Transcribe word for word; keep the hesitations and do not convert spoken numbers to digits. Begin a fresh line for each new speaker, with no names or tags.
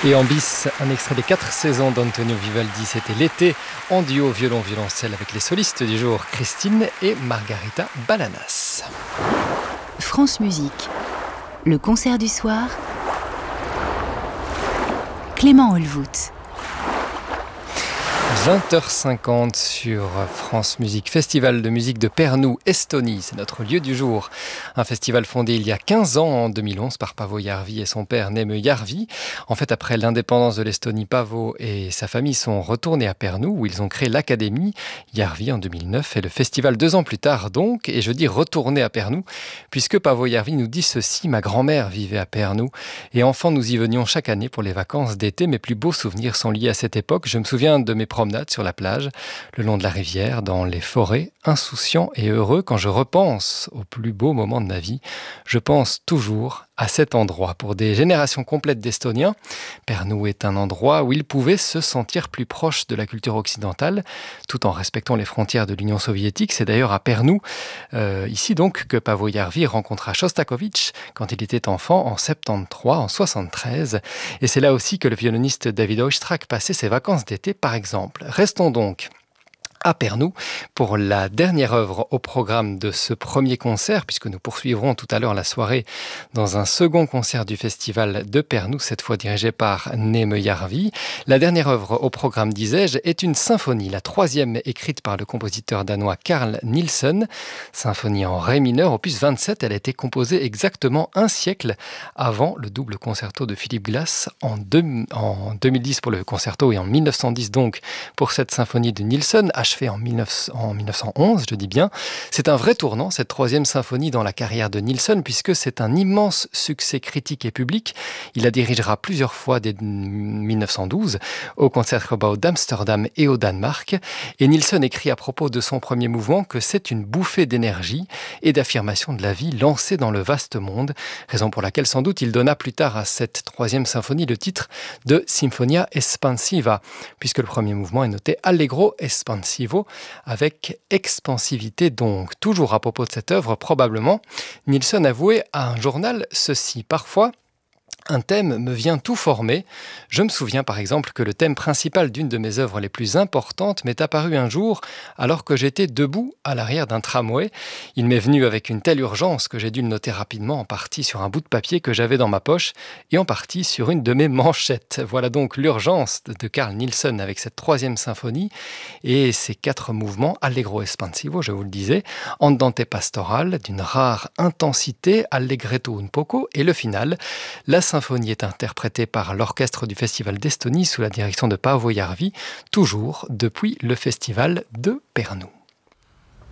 Et en bis, un extrait des quatre saisons d'Antonio Vivaldi, c'était l'été, en duo violon-violoncelle avec les solistes du jour, Christine et Margarita Balanas.
France Musique, le concert du soir, Clément Olvout.
vingt heures cinquante sur France Musique, festival de musique de Pärnu, Estonie, c'est notre lieu du jour. Un festival fondé il y a quinze ans, en deux mille onze, par Paavo Järvi et son père Neeme Järvi. En fait, après l'indépendance de l'Estonie, Paavo et sa famille sont retournés à Pärnu, où ils ont créé l'académie Järvi en deux mille neuf, et le festival deux ans plus tard donc, et je dis retourner à Pärnu, puisque Paavo Järvi nous dit ceci: ma grand-mère vivait à Pärnu, et enfant nous y venions chaque année pour les vacances d'été. Mes plus beaux souvenirs sont liés à cette époque. Je me souviens de mes promenades sur la plage, le long de la rivière, dans les forêts, insouciant et heureux. Quand je repense aux plus beaux moments de ma vie, je pense toujours à cet endroit. Pour des générations complètes d'Estoniens, Pärnu est un endroit où ils pouvaient se sentir plus proches de la culture occidentale, tout en respectant les frontières de l'Union soviétique. C'est d'ailleurs à Pärnu, euh, ici donc, que Paavo Järvi rencontra Shostakovich quand il était enfant, en soixante-treize, en soixante-treize. Et c'est là aussi que le violoniste David Oistrakh passait ses vacances d'été, par exemple. Restons donc à Pärnu pour la dernière œuvre au programme de ce premier concert, puisque nous poursuivrons tout à l'heure la soirée dans un second concert du festival de Pärnu, cette fois dirigé par Neeme Järvi. La dernière œuvre au programme, disais-je, est une symphonie, la troisième écrite par le compositeur danois Carl Nielsen, symphonie en ré mineur, opus vingt-sept. Elle a été composée exactement un siècle avant le double concerto de Philip Glass en, deux, en deux mille dix pour le concerto et en mille neuf cent dix donc pour cette symphonie de Nielsen, fait en, mille neuf cents, en mille neuf cent onze, je dis bien. C'est un vrai tournant, cette troisième symphonie dans la carrière de Nielsen, puisque c'est un immense succès critique et public. Il la dirigera plusieurs fois dès mille neuf cent douze au Concertgebouw d'Amsterdam et au Danemark. Et Nielsen écrit à propos de son premier mouvement que c'est une bouffée d'énergie et d'affirmation de la vie lancée dans le vaste monde, raison pour laquelle sans doute il donna plus tard à cette troisième symphonie le titre de Symphonia Espansiva, puisque le premier mouvement est noté Allegro Espansivo, avec expansivité donc. Toujours à propos de cette œuvre, probablement, Nielsen avouait à un journal ceci: parfois, un thème me vient tout former. Je me souviens par exemple que le thème principal d'une de mes œuvres les plus importantes m'est apparu un jour alors que j'étais debout à l'arrière d'un tramway. Il m'est venu avec une telle urgence que j'ai dû le noter rapidement, en partie sur un bout de papier que j'avais dans ma poche et en partie sur une de mes manchettes. Voilà donc l'urgence de Carl Nielsen avec cette troisième symphonie et ses quatre mouvements Allegro Espansivo, je vous le disais, Andante pastoral d'une rare intensité, Allegretto un poco, et le final, la symphonie est interprétée par l'orchestre du Festival d'Estonie sous la direction de Paavo Järvi, toujours depuis le Festival de Pärnu.